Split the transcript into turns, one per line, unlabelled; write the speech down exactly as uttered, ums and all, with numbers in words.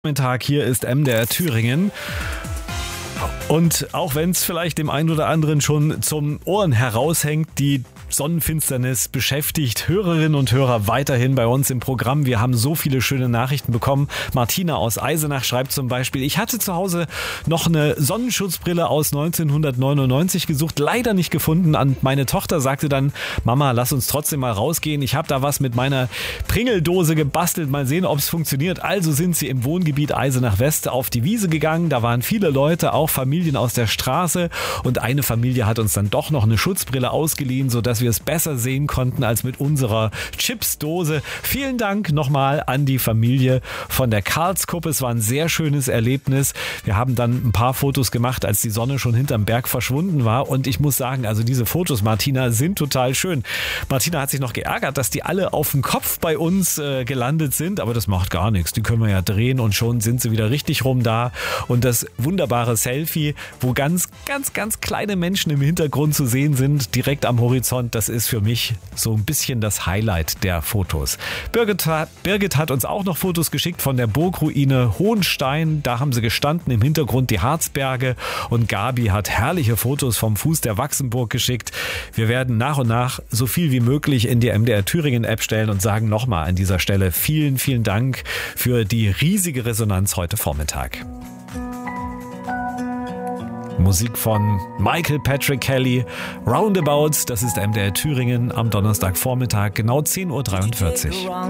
Tag, hier ist M D R Thüringen. Und auch wenn es vielleicht dem einen oder anderen schon zum Ohren heraushängt, die Sonnenfinsternis beschäftigt Hörerinnen und Hörer weiterhin bei uns im Programm. Wir haben so viele schöne Nachrichten bekommen. Martina aus Eisenach schreibt zum Beispiel: Ich hatte zu Hause noch eine Sonnenschutzbrille aus neunzehnhundertneunundneunzig gesucht, leider nicht gefunden. Und meine Tochter sagte dann: Mama, lass uns trotzdem mal rausgehen. Ich habe da was mit meiner Pringeldose gebastelt. Mal sehen, ob es funktioniert. Also sind sie im Wohngebiet Eisenach West auf die Wiese gegangen. Da waren viele Leute, auch Familien aus der Straße. Und eine Familie hat uns dann doch noch eine Schutzbrille ausgeliehen, sodass wir es besser sehen konnten als mit unserer Chipsdose. Vielen Dank nochmal an die Familie von der Karlskuppe. Es war ein sehr schönes Erlebnis. Wir haben dann ein paar Fotos gemacht, als die Sonne schon hinterm Berg verschwunden war. Und ich muss sagen, also diese Fotos, Martina, sind total schön. Martina hat sich noch geärgert, dass die alle auf dem Kopf bei uns äh, gelandet sind. Aber das macht gar nichts. Die können wir ja drehen und schon sind sie wieder richtig rum da. Und das wunderbare Selfie, wo ganz, ganz, ganz kleine Menschen im Hintergrund zu sehen sind, direkt am Horizont, das ist für mich so ein bisschen das Highlight der Fotos. Birgit hat, Birgit hat uns auch noch Fotos geschickt von der Burgruine Hohenstein. Da haben sie gestanden, im Hintergrund die Harzberge. Und Gabi hat herrliche Fotos vom Fuß der Wachsenburg geschickt. Wir werden nach und nach so viel wie möglich in die M D R Thüringen App stellen und sagen nochmal an dieser Stelle vielen, vielen Dank für die riesige Resonanz heute Vormittag. Musik von Michael Patrick Kelly, Roundabouts, das ist M D R Thüringen am Donnerstagvormittag, genau zehn Uhr dreiundvierzig.